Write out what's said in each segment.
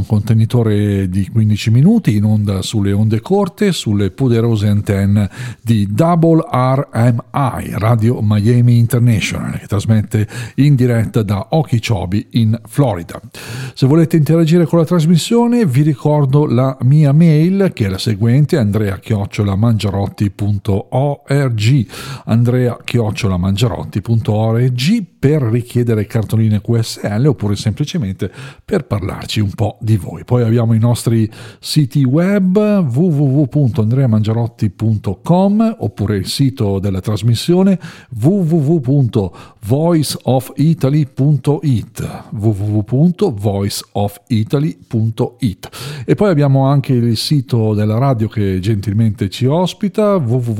un contenitore di 15 minuti in onda sulle onde corte, sulle poderose antenne di WRMI, Radio Miami International, che trasmette in diretta da Okeechobee in Florida. Se volete interagire con la trasmissione, vi ricordo la mia mail, che è la seguente: andrea@mangiarotti.org, andrea@mangiarotti.org, per richiedere cartoline QSL oppure semplicemente per parlarci un po' di voi. Poi abbiamo i nostri siti web, www.andreamangiarotti.com, oppure il sito della trasmissione www.voiceofitaly.it, e poi abbiamo anche il sito della radio che gentilmente ci ospita,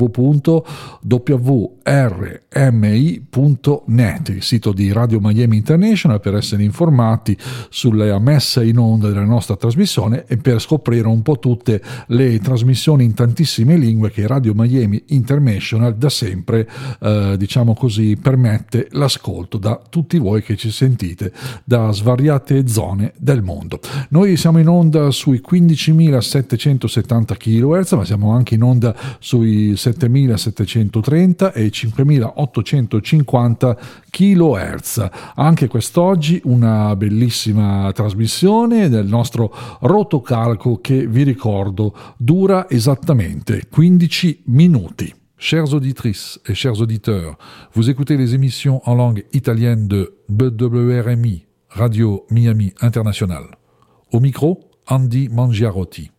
www.wrmi.net, il sito di Radio Miami International, per essere informati sulla messa in onda della nostra trasmissione e per scoprire un po' tutte le trasmissioni in tantissime lingue che Radio Miami International da sempre, diciamo così, permette l'ascolto da tutti voi che ci sentite da svariate zone del mondo. Noi siamo in onda sui 15.770 kHz, ma siamo anche in onda sui 7.730 e 5.850 kHz. Anche quest'oggi una bellissima trasmissione del nostro rotocalco che, vi ricordo, dura esattamente 15 minuti. Chères auditrices et chers auditeurs, vous écoutez les émissions en langue italienne de WRMI, Radio Miami International. Au micro, Andy Mangiarotti.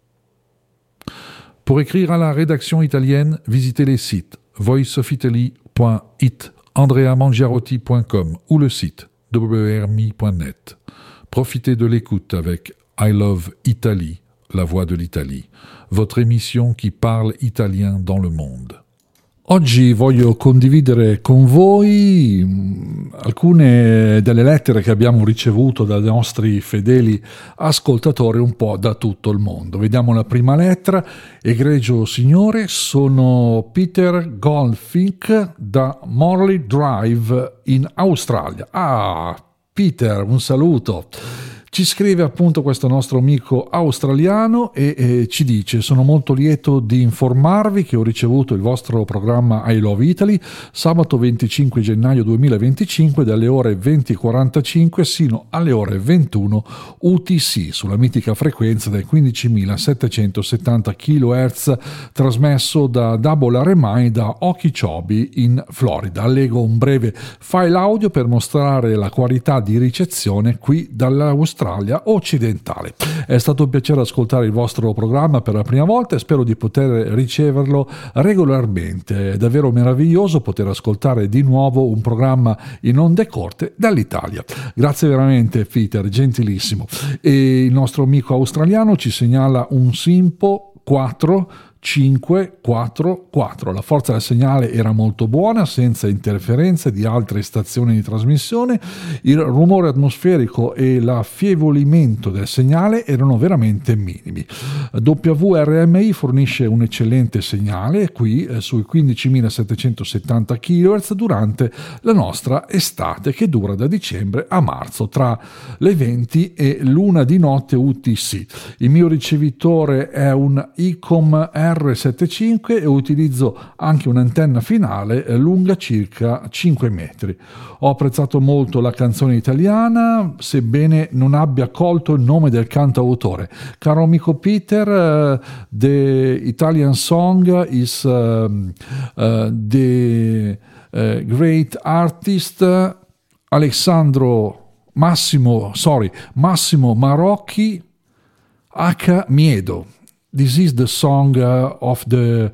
Pour écrire à la rédaction italienne, visitez les sites voiceofitaly.it, andreamangiarotti.com ou le site wrmi.net. Profitez de l'écoute avec I Love Italy, la voix de l'Italie, votre émission qui parle italien dans le monde. Oggi voglio condividere con voi alcune delle lettere che abbiamo ricevuto dai nostri fedeli ascoltatori un po' da tutto il mondo. Vediamo la prima lettera. Egregio signore, sono Peter Goldfink da Morley Drive in Australia. Peter, un saluto. Ci scrive appunto questo nostro amico australiano e ci dice: sono molto lieto di informarvi che ho ricevuto il vostro programma I Love Italy sabato 25 gennaio 2025 dalle ore 20:45 sino alle ore 21 UTC sulla mitica frequenza del 15.770 kHz, trasmesso da WRMI da Okeechobee in Florida. Allego un breve file audio per mostrare la qualità di ricezione qui dall'Australia occidentale. È stato un piacere ascoltare il vostro programma per la prima volta e spero di poter riceverlo regolarmente. È davvero meraviglioso poter ascoltare di nuovo un programma in onde corte dall'Italia. Grazie veramente Peter, gentilissimo. E il nostro amico australiano ci segnala un Simpo 4544. La forza del segnale era molto buona, senza interferenze di altre stazioni di trasmissione. Il rumore atmosferico e l'affievolimento del segnale erano veramente minimi. WRMI fornisce un eccellente segnale qui sui 15.770 kHz durante la nostra estate, che dura da dicembre a marzo tra le 20 e l'1 di notte UTC. Il mio ricevitore è un ICOM R75 e utilizzo anche un'antenna finale lunga circa 5 metri. Ho apprezzato molto la canzone italiana, sebbene non abbia colto il nome del cantautore. Caro amico Peter, the Italian song is the great artist Massimo Marocchi H. Miedo. This is the song of the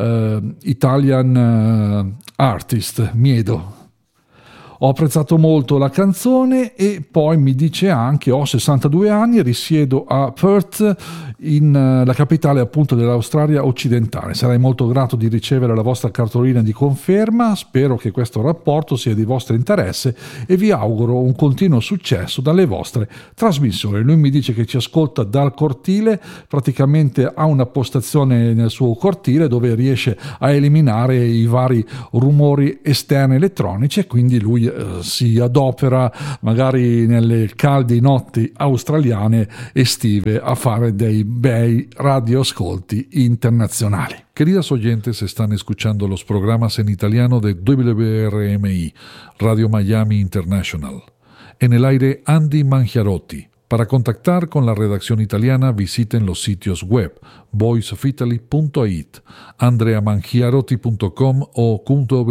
Italian artist Miedo. Ho apprezzato molto la canzone e poi mi dice anche: ho 62 anni, risiedo a Perth la capitale appunto dell'Australia occidentale. Sarei molto grato di ricevere la vostra cartolina di conferma, spero che questo rapporto sia di vostro interesse e vi auguro un continuo successo dalle vostre trasmissioni. Lui mi dice che ci ascolta dal cortile, praticamente ha una postazione nel suo cortile dove riesce a eliminare i vari rumori esterni elettronici e quindi lui si adopera magari nelle calde notti australiane estive a fare dei bei radioascolti internacionales. Queridas oyentes, están escuchando los programas en italiano de WRMI, Radio Miami International. En el aire, Andy Mangiarotti. Para contactar con la redacción italiana, visiten los sitios web voiceofitaly.it, andreamangiarotti.com o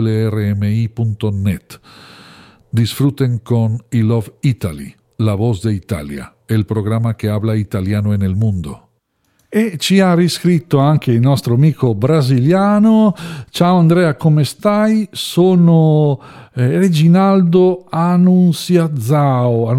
wrmi.net. Disfruten con I Love Italy, La Voz de Italia, el programa que habla italiano en el mundo. E ci ha riscritto anche il nostro amico brasiliano. Ciao Andrea, come stai? Sono Reginaldo Annunziao,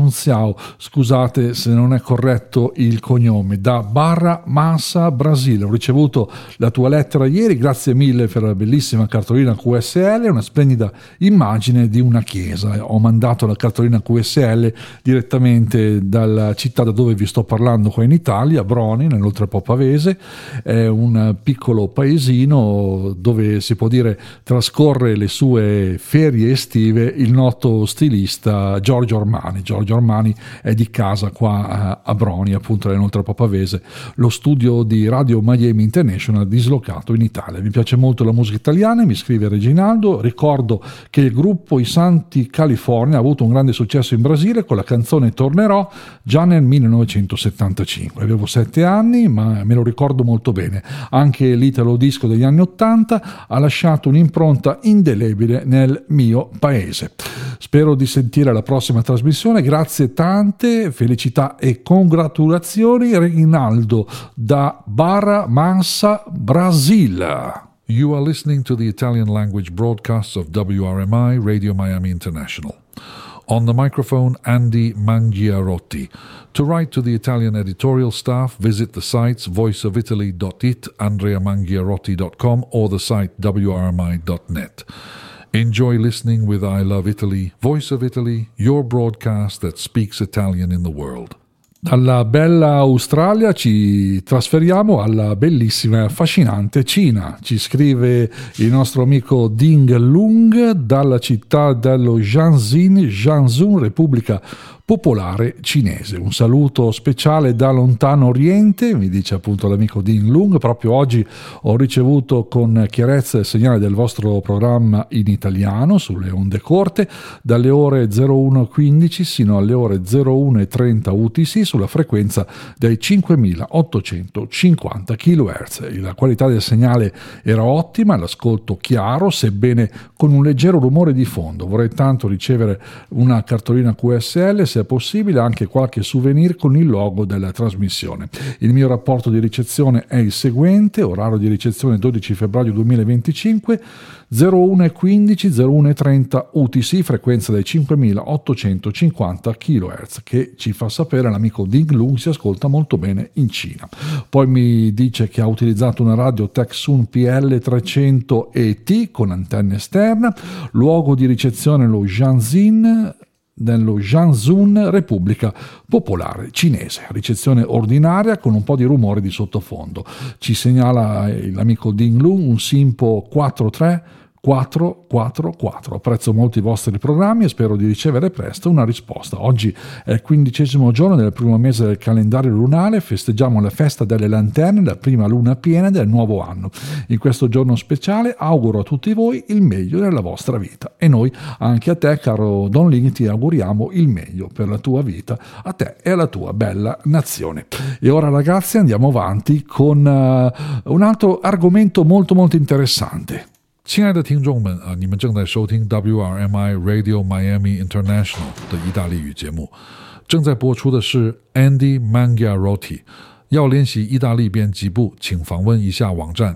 scusate se non è corretto il cognome, da Barra Mansa, Brasile. Ho ricevuto la tua lettera ieri, grazie mille per la bellissima cartolina QSL, una splendida immagine di una chiesa. Ho mandato la cartolina QSL direttamente dalla città da dove vi sto parlando qua in Italia, Broni, nell'Oltrepo Pavese. È un piccolo paesino dove si può dire trascorre le sue ferie estive il noto stilista Giorgio Armani. Giorgio Armani è di casa qua a Broni, appunto nell'Oltrepo Pavese, lo studio di Radio Miami International dislocato in Italia. Mi piace molto la musica italiana, mi scrive Reginaldo. Ricordo che il gruppo I Santi California ha avuto un grande successo in Brasile con la canzone Tornerò già nel 1975. Avevo 7 anni, ma me lo ricordo molto bene. Anche l'italo disco degli anni 80 ha lasciato un'impronta indelebile nel mio paese. Spero di sentire alla prossima trasmissione. Grazie tante, felicità e congratulazioni, Reginaldo da Barra Mansa, Brasile. You are listening to the Italian language broadcasts of WRMI, Radio Miami International. On the microphone, Andy Mangiarotti. To write to the Italian editorial staff, visit the sites voiceofitaly.it, andreamangiarotti.com, or the site wrmi.net. Enjoy listening with I Love Italy, Voice of Italy, your broadcast that speaks Italian in the world. Dalla bella Australia ci trasferiamo alla bellissima e affascinante Cina. Ci scrive il nostro amico Ding Lung dalla città dello Jiangsu, Repubblica Popolare Cinese. Un saluto speciale da lontano oriente, mi dice appunto l'amico Ding Lung. Proprio oggi ho ricevuto con chiarezza il segnale del vostro programma in italiano sulle onde corte dalle ore 01:15 sino alle ore 01:30 UTC sulla frequenza dei 5850 kHz. La qualità del segnale era ottima, l'ascolto chiaro, sebbene con un leggero rumore di fondo. Vorrei tanto ricevere una cartolina QSL, se è possibile anche qualche souvenir con il logo della trasmissione. Il mio rapporto di ricezione è il seguente: orario di ricezione 12 febbraio 2025, 01:15 01:30 UTC, frequenza dei 5850 kHz, che ci fa sapere l'amico Ding Lung si ascolta molto bene in Cina. Poi mi dice che ha utilizzato una radio Tecsun PL300 ET con antenna esterna, luogo di ricezione lo nello Jiangsu, Repubblica Popolare Cinese. Ricezione ordinaria con un po' di rumore di sottofondo. Ci segnala l'amico Ding Lung un Simpo 43444. Apprezzo molto i vostri programmi e spero di ricevere presto una risposta. Oggi è il 15° giorno del primo mese del calendario lunare, festeggiamo la festa delle lanterne, la prima luna piena del nuovo anno. In questo giorno speciale auguro a tutti voi il meglio nella vostra vita e noi anche a te, caro Don Ling, ti auguriamo il meglio per la tua vita, a te e alla tua bella nazione. E ora ragazzi andiamo avanti con un altro argomento molto molto interessante. 亲爱的听众们啊，你们正在收听 WRMI Radio Miami International 的意大利语节目，正在播出的是 Andy Mangiarotti。要练习意大利编辑部，请访问一下网站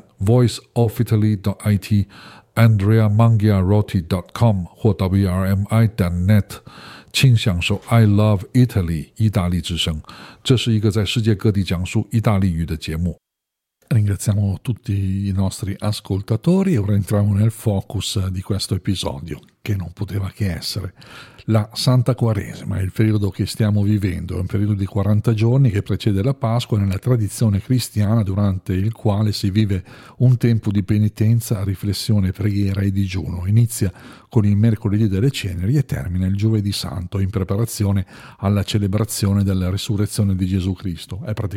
voiceofitaly.it、andreamangiarotti.com 或 wrmi.net。 请享受 I Love Italy 意大利之声，这是一个在世界各地讲述意大利语的节目。 Ringraziamo tutti i nostri ascoltatori e ora entriamo nel focus di questo episodio, che non poteva che essere la Santa Quaresima, il periodo che stiamo vivendo, è un periodo di 40 giorni che precede la Pasqua nella tradizione cristiana, durante il quale si vive un tempo di penitenza, riflessione, preghiera e digiuno. Inizia con il mercoledì delle ceneri e termina il giovedì santo, in preparazione alla celebrazione della risurrezione di Gesù Cristo. È